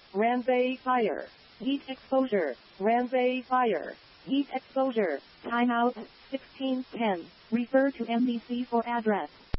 Ramsay fire. Heat exposure. Ramsay fire. Heat exposure. Timeout. 1610. Refer to MDC for address.